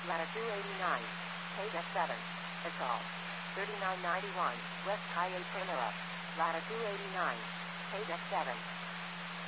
Latitude 89. Paid F7. Assault. 3991. West Calle Primera. Latitude 89. Paid F7.